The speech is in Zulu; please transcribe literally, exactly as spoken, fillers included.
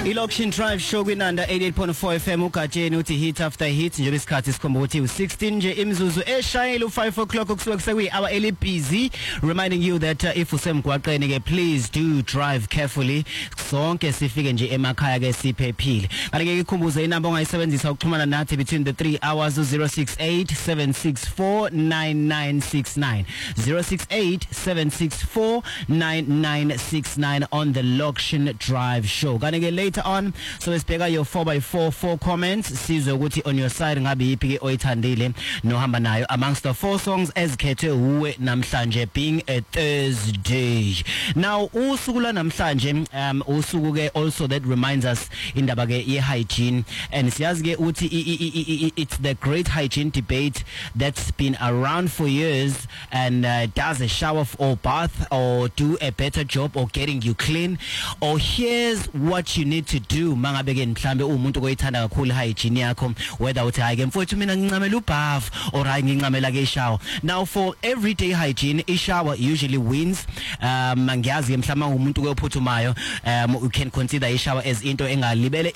Ilokshin Drive show kwinanda eighty-eight point four F M ugatsheni uthi hit after hit nje besikhathi sikhomba ukuthi u16 nje imzuzu eshayela u5 o'clock kusuka kusewi our early busy reminding you that uh, if usemgwaqeni ke please do drive carefully sonke sifike nje emakhaya ke siphephile kanti ke ikhumbuze inamba ongayisebenzisa ukuxhumana nathi between the three hours zero six eight seven six four nine nine six nine zero six eight seven six four nine nine six nine on the Lokshin Drive show kanti ke later on so sibheka your four by four four comments sizwe ukuthi on your side ngabe yipi ke oyithandile nohamba nayo amongst the four songs ezikhethwe uwe namhlanje being a Thursday. Now usuku la namhlanje um usuku ke also that reminds us indaba ke ye hygiene and siyazi ke uthi it's the great hygiene debate that's been around for years and uh, does a shower or bath or do a better job or getting you clean or here's what you need to do mangabe ke mhlambe umuntu koyithanda kakhulu hygiene yakho whether uthi hayi ke mfowethu mina ngincamela ubath or hayi ngincamela ke shower. Now for everyday hygiene a shower usually wins. um ngiyazi mhlawumbe umuntu koyophuthumayo um you can consider a shower as into engalibele